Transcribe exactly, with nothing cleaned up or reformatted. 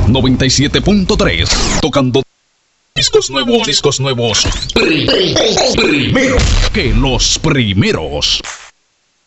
noventa y siete punto tres. Tocando discos nuevos, discos nuevos. Pri- pri- primero que los primeros.